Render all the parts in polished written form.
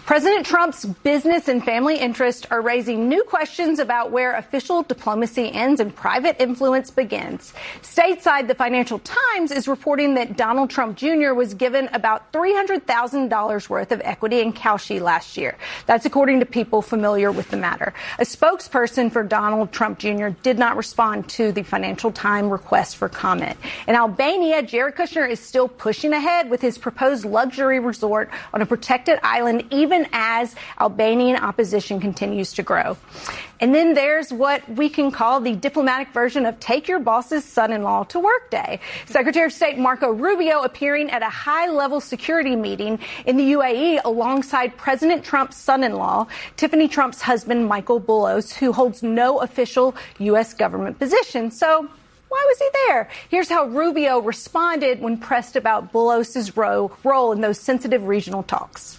President Trump's business and family interests are raising new questions about where official diplomacy ends and private influence begins. Stateside, the Financial Times is reporting that Donald Trump Jr. was given about $300,000 worth of equity in Kalshi last year. That's according to people familiar with the matter. A spokesperson for Donald Trump Jr. did not respond to the Financial Times request for comment. In Albania, Jared Kushner is still pushing ahead with his proposed luxury resort on a protected island, even as Albanian opposition continues to grow. And then there's what we can call the diplomatic version of take your boss's son-in-law to work day. Secretary of State Marco Rubio appearing at a high-level security meeting in the UAE alongside President Trump's son-in-law, Tiffany Trump's husband, Michael Boulos, who holds no official U.S. government position. So why was he there? Here's how Rubio responded when pressed about Boulos' role in those sensitive regional talks.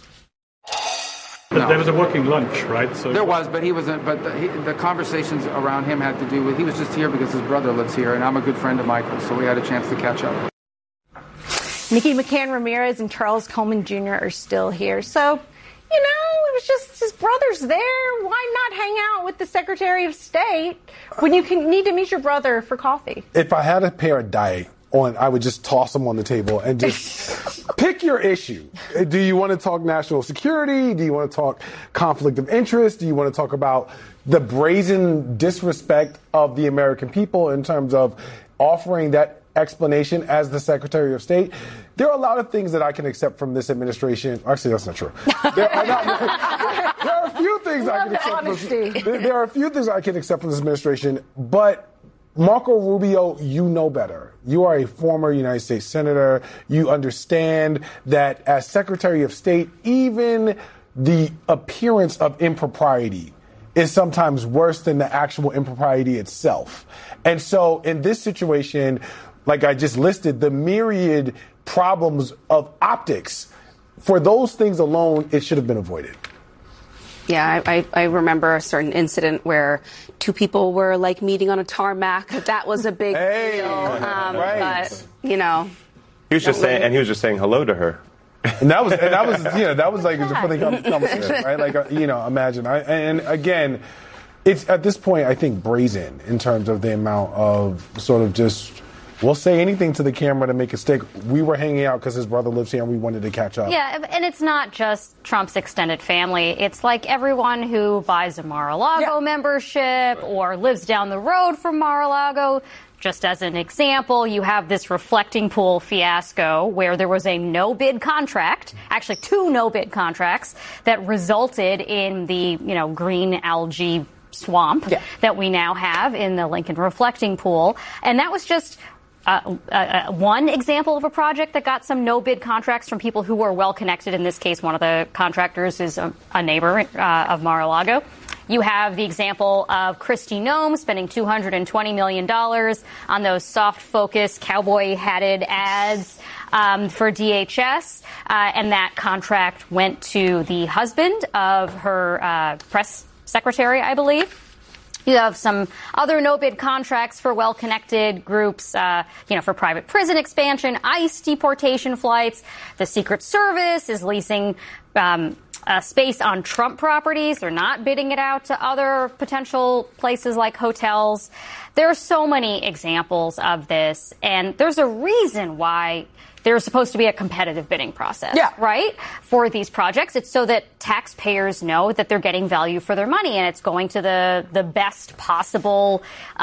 But there was a working lunch, right? So there was, but he wasn't. But the conversations around him had to do with he was just here because his brother lives here, and I'm a good friend of Michael, so we had a chance to catch up. Nikki McCann Ramirez and Charles Coleman Jr. are still here, so it was just his brother's there. Why not hang out with the Secretary of State when you need to meet your brother for coffee? If I had to pair a die on, I would just toss them on the table and just pick your issue. Do you want to talk national security? Do you want to talk conflict of interest? Do you want to talk about the brazen disrespect of the American people in terms of offering that explanation as the Secretary of State? There are a lot of things that I can accept from this administration. Actually, that's not true. There are a few things I can accept. There are a few things I can accept from this administration, but Marco Rubio, you know better. You are a former United States Senator. You understand that as Secretary of State, even the appearance of impropriety is sometimes worse than the actual impropriety itself. And so in this situation, like I just listed, the myriad problems of optics, for those things alone, it should have been avoided. Yeah, I remember a certain incident where two people were like meeting on a tarmac. That was a big deal. Right. But he was just saying hello to her. And that was like a funny conversation, right? Like, imagine. And again, it's at this point, I think, brazen in terms of the amount of sort of just, we'll say anything to the camera to make a stick. We were hanging out because his brother lives here and we wanted to catch up. Yeah, and it's not just Trump's extended family. It's like everyone who buys a Mar-a-Lago membership or lives down the road from Mar-a-Lago. Just as an example, you have this reflecting pool fiasco where there was a no-bid contract, actually two no-bid contracts, that resulted in the, green algae swamp that we now have in the Lincoln reflecting pool. And that was just one example of a project that got some no-bid contracts from people who were well-connected. In this case, one of the contractors is a neighbor of Mar-a-Lago. You have the example of Kristi Noem spending $220 million on those soft-focus, cowboy-hatted ads for DHS, and that contract went to the husband of her press secretary, I believe. You have some other no-bid contracts for well-connected groups, for private prison expansion, ICE deportation flights. The Secret Service is leasing space on Trump properties. They're not bidding it out to other potential places like hotels. There are so many examples of this, and there's a reason why there's supposed to be a competitive bidding process, right, for these projects. It's so that taxpayers know that they're getting value for their money, and it's going to the best possible,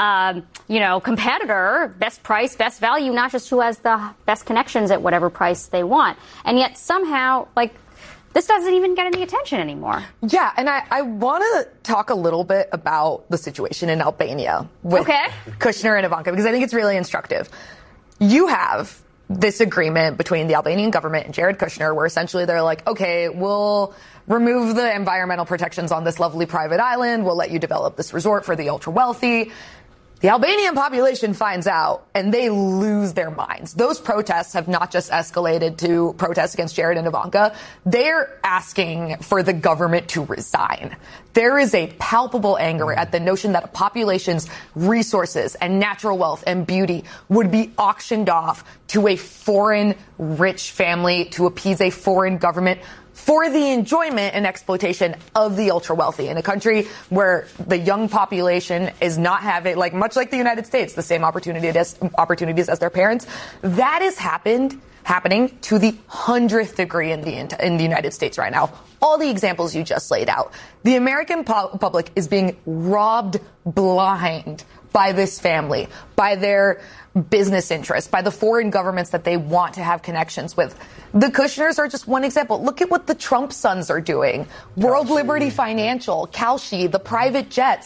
competitor, best price, best value, not just who has the best connections at whatever price they want. And yet somehow, this doesn't even get any attention anymore. Yeah, and I want to talk a little bit about the situation in Albania with Kushner and Ivanka, because I think it's really instructive. You have this agreement between the Albanian government and Jared Kushner where essentially they're like, okay, we'll remove the environmental protections on this lovely private island. We'll let you develop this resort for the ultra-wealthy. The Albanian population finds out and they lose their minds. Those protests have not just escalated to protests against Jared and Ivanka. They're asking for the government to resign. There is a palpable anger at the notion that a population's resources and natural wealth and beauty would be auctioned off to a foreign rich family to appease a foreign government for the enjoyment and exploitation of the ultra wealthy in a country where the young population is not having, like much like the United States, the same opportunities as their parents. That is happening to the 100th degree in the United States right now. All the examples you just laid out. The American public is being robbed blind by this family, by their business interests, by the foreign governments that they want to have connections with. The Kushners are just one example. Look at what the Trump sons are doing. World Liberty Financial, Kalshi, the private jets.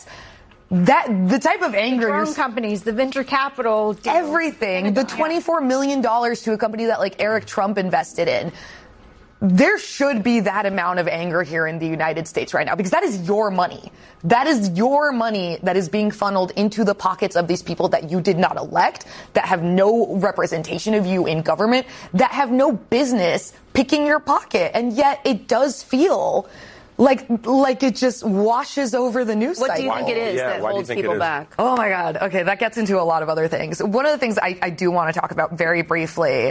The type of anger, the drone companies, the venture capital deals, everything, the $24 million to a company that like Eric Trump invested in. There should be that amount of anger here in the United States right now because that is your money. That is your money that is being funneled into the pockets of these people that you did not elect, that have no representation of you in government, that have no business picking your pocket. And yet it does feel like it just washes over the news cycle. What do you think it is that holds people back? Oh my God. Okay, that gets into a lot of other things. One of the things I do want to talk about very briefly,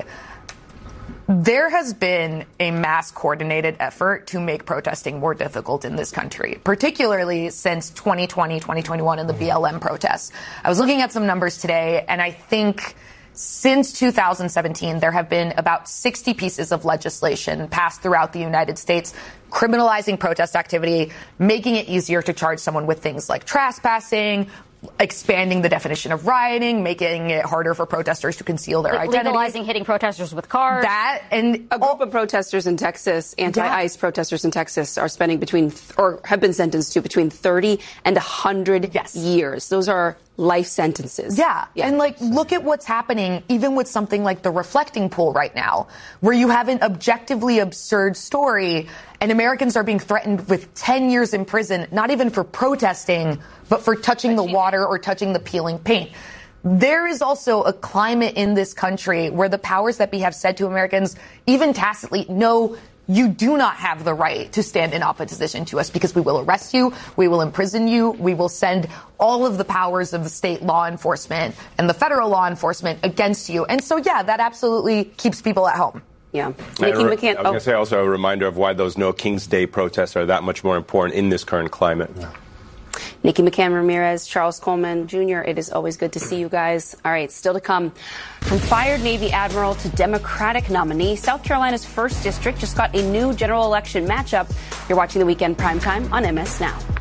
there has been a mass coordinated effort to make protesting more difficult in this country, particularly since 2020, 2021 and the BLM protests. I was looking at some numbers today, and I think since 2017, there have been about 60 pieces of legislation passed throughout the United States criminalizing protest activity, making it easier to charge someone with things like trespassing, expanding the definition of rioting, making it harder for protesters to conceal their identity. Legalizing hitting protesters with cars. That and a group of protesters in Texas, anti-ICE protesters in Texas, are spending have been sentenced to between 30 and 100 years. Those are life sentences. Yeah. And look at what's happening even with something like the reflecting pool right now, where you have an objectively absurd story and Americans are being threatened with 10 years in prison, not even for protesting, but for touching the water or touching the peeling paint. There is also a climate in this country where the powers that be have said to Americans, even tacitly, no, you do not have the right to stand in opposition to us because we will arrest you, we will imprison you, we will send all of the powers of the state law enforcement and the federal law enforcement against you. And so, yeah, that absolutely keeps people at home. Yeah. I was going to say also a reminder of why those No King's Day protests are that much more important in this current climate. Yeah. Nikki McCann Ramirez, Charles Coleman Jr., it is always good to see you guys. All right, still to come. From fired Navy admiral to Democratic nominee, South Carolina's 1st District just got a new general election matchup. You're watching The Weekend Primetime on MS Now.